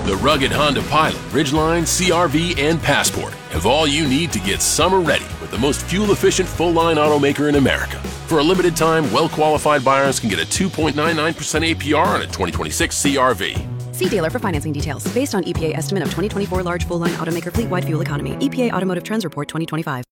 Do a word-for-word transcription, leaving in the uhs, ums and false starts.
The rugged Honda Pilot, Ridgeline, C R V, and Passport have all you need to get summer ready with the most fuel-efficient full-line automaker in America. For a limited time, well-qualified buyers can get a two point nine nine percent A P R on a twenty twenty-six C R V. See dealer for financing details. Based on E P A estimate of twenty twenty-four large full-line automaker fleet-wide fuel economy. E P A Automotive Trends Report twenty twenty-five.